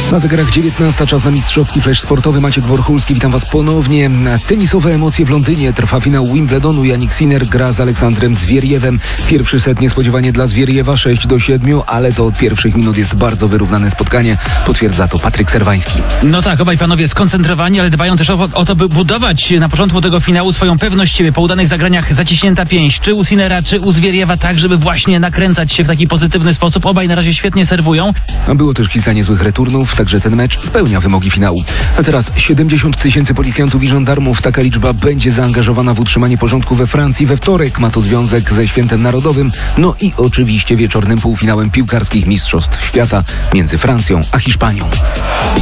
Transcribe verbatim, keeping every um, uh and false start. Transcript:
Na zegarach dziewiętnasta, czas na mistrzowski flash sportowy. Maciek Borchulski, witam Was ponownie. Tenisowe emocje w Londynie. Trwa finał Wimbledonu. Jannik Sinner gra z Aleksandrem Zwierjewem. Pierwszy set niespodziewanie dla Zwierjewa sześć do siedmiu, ale to od pierwszych minut jest bardzo wyrównane spotkanie. Potwierdza to Patryk Serwański. No tak, obaj panowie skoncentrowani, ale dbają też o, o to, by budować na początku tego finału swoją pewność siebie. Po udanych zagraniach zaciśnięta pięść, czy u Sinnera, czy u Zwierjewa, tak żeby właśnie nakręcać się w taki pozytywny sposób. Obaj na razie świetnie serwują. A było też kilka niezłych returnów, także ten mecz spełnia wymogi finału. A teraz siedemdziesiąt tysięcy policjantów i żandarmów. Taka liczba będzie zaangażowana w utrzymanie porządku we Francji we wtorek. Ma to związek ze Świętem Narodowym, no i oczywiście wieczornym półfinałem piłkarskich Mistrzostw Świata między Francją a Hiszpanią.